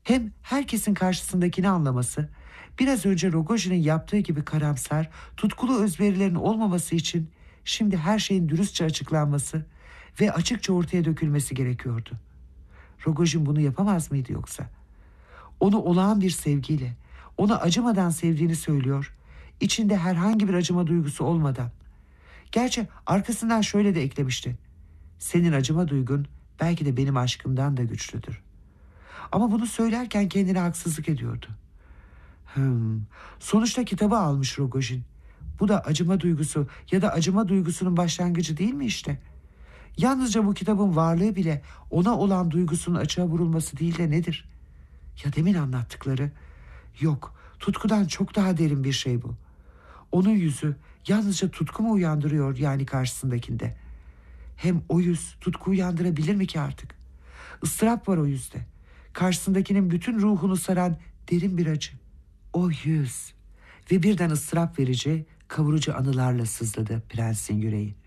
Hem herkesin karşısındakini anlaması, biraz önce Rogojin'in yaptığı gibi karamsar, tutkulu özverilerin olmaması için şimdi her şeyin dürüstçe açıklanması ve açıkça ortaya dökülmesi gerekiyordu. Rogojin bunu yapamaz mıydı yoksa? Onu olağan bir sevgiyle, ona acımadan sevdiğini söylüyor, içinde herhangi bir acıma duygusu olmadan. Gerçi arkasından şöyle de eklemişti: senin acıma duygun belki de benim aşkımdan da güçlüdür. Ama bunu söylerken kendine haksızlık ediyordu. Hmm, Sonuçta kitabı almış Rogojin. Bu da acıma duygusu ya da acıma duygusunun başlangıcı değil mi işte? Yalnızca bu kitabın varlığı bile ona olan duygusunun açığa vurulması değil de nedir? Ya demin anlattıkları? Yok, tutkudan çok daha derin bir şey bu. Onun yüzü yalnızca tutku mu uyandırıyor yani karşısındakinde? Hem o yüz tutku uyandırabilir mi ki artık? Istırap var o yüzde. Karşısındakinin bütün ruhunu saran derin bir acı. O yüz. Ve birden ıstırap verici, kavurucu anılarla sızladı prensin yüreği.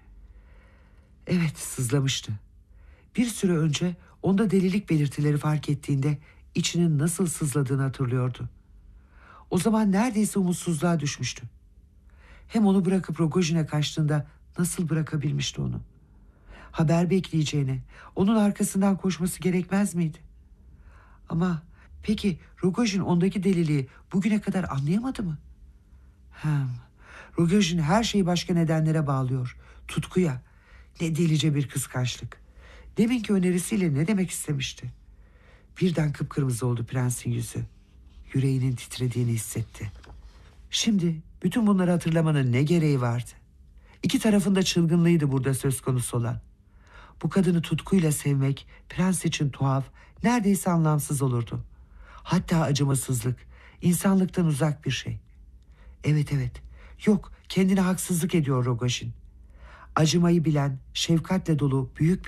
Evet, sızlamıştı. Bir süre önce onda delilik belirtileri fark ettiğinde içinin nasıl sızladığını hatırlıyordu. O zaman neredeyse umutsuzluğa düşmüştü. Hem onu bırakıp Rogojin'e kaçtığında nasıl bırakabilmişti onu? Haber bekleyeceğine, onun arkasından koşması gerekmez miydi? Ama peki Rogojin ondaki deliliği bugüne kadar anlayamadı mı? Hem, Rogojin her şeyi başka nedenlere bağlıyor. Tutkuya. Ne delice bir kıskançlık. Deminki önerisiyle ne demek istemişti? Birden kıpkırmızı oldu prensin yüzü. Yüreğinin titrediğini hissetti. Şimdi bütün bunları hatırlamanın ne gereği vardı? İki tarafında çılgınlığıydı burada söz konusu olan. Bu kadını tutkuyla sevmek prens için tuhaf, neredeyse anlamsız olurdu. Hatta acımasızlık, insanlıktan uzak bir şey. Evet evet, yok, kendine haksızlık ediyor Rogojin. Acımayı bilen, şefkatle dolu büyük